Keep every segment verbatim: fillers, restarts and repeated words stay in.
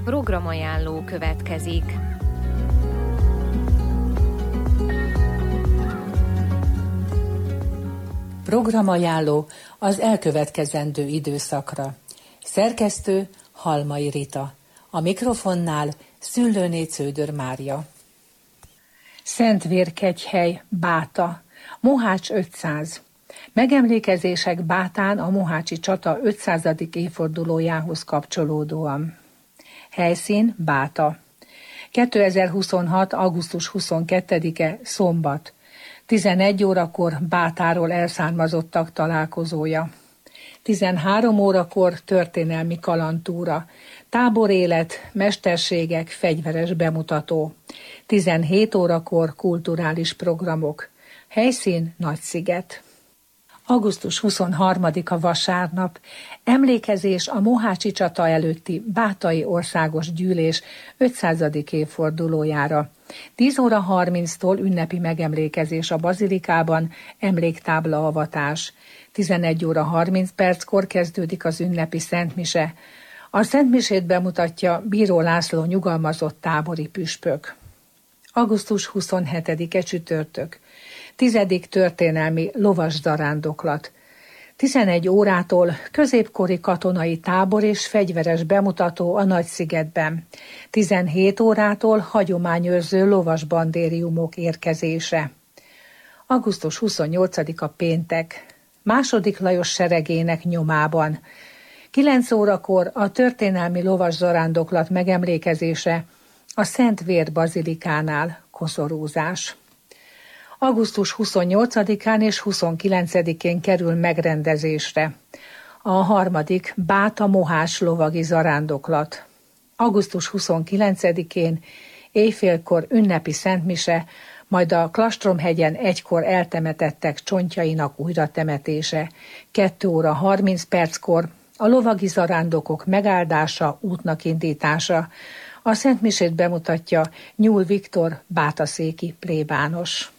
Programajánló következik. Programajánló az elkövetkezendő időszakra. Szerkesztő Halmai Rita. A mikrofonnál Szüllőné Cződör Mária. Szentvérkegyhely, Báta, Mohács ötszáz. Megemlékezések Bátán a mohácsi csata ötszázadik évfordulójához kapcsolódóan. Helyszín Báta. kétezer-huszonhat. augusztus huszonkettedike szombat. tizenegy órakor Bátáról elszármazottak találkozója. tizenhárom órakor történelmi kalandtúra, táborélet, mesterségek, fegyveres bemutató. tizenhét órakor kulturális programok. Helyszín Nagysziget. augusztus huszonharmadika vasárnap, emlékezés a mohácsi csata előtti Bátai Országos Gyűlés ötszázadik évfordulójára. tíz óra harminctól ünnepi megemlékezés a bazilikában, emléktábla avatás. tizenegy óra harminc perckor kezdődik az ünnepi szentmise. A szentmisét bemutatja Bíró László nyugalmazott tábori püspök. augusztus huszonhetedike csütörtök. Tizedik történelmi lovas zarándoklat. tizenegy órától középkori katonai tábor és fegyveres bemutató a Nagyszigetben. tizenhét órától hagyományőrző lovas bandériumok érkezése. augusztus huszonnyolcadika péntek. Második Lajos seregének nyomában. kilenc órakor a történelmi lovas zarándoklat megemlékezése a Szent Vér bazilikánál, koszorúzás. augusztus huszonnyolcadikán és huszonkilencedikén kerül megrendezésre a harmadik Báta Mohás lovagi zarándoklat. augusztus huszonkilencedikén éjfélkor ünnepi szentmise, majd a Klastromhegyen egykor eltemetettek csontjainak újratemetése. kettő óra harminc perckor a lovagi zarándokok megáldása, útnak indítása. A szentmisét bemutatja Nyúl Viktor bátaszéki plébános.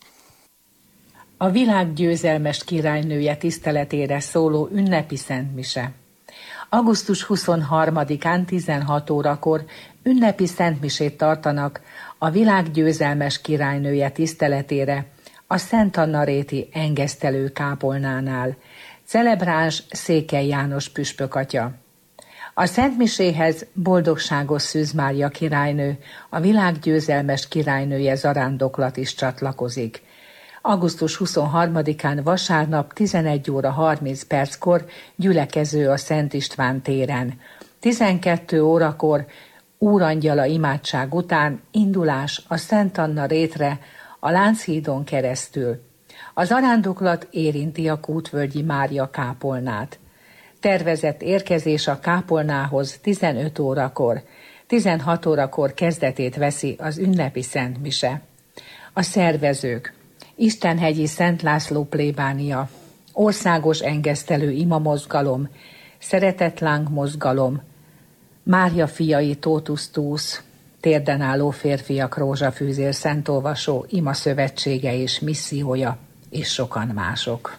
A világ győzelmes királynője tiszteletére szóló ünnepi szentmise. augusztus huszonharmadikán tizenhat órakor ünnepi szentmisét tartanak a világ győzelmes királynője tiszteletére a Szent Anna-réti engesztelő kápolnánál. Celebráns Székely János püspökatya. A szentmiséhez Boldogságos Szűz Mária királynő, a világ győzelmes királynője zarándoklat is csatlakozik. augusztus huszonharmadikán vasárnap tizenegy óra harminc perckor gyülekező a Szent István téren. tizenkét órakor Úrangyala imádság után indulás a Szent Anna rétre a Lánchídon keresztül. A zarándoklat érinti a Kútvölgyi Mária kápolnát. Tervezett érkezés a kápolnához tizenöt órakor, tizenhat órakor kezdetét veszi az ünnepi szentmise. A szervezők: Istenhegyi Szent László plébánia, Országos Engesztelő Imamozgalom, Szeretetláng mozgalom, Mária fiai Totus Tuus, Térden álló férfiak rózsafűzér szentolvasó ima szövetsége és missziója, és sokan mások.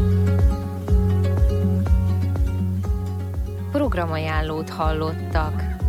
Programajánlót hallottak.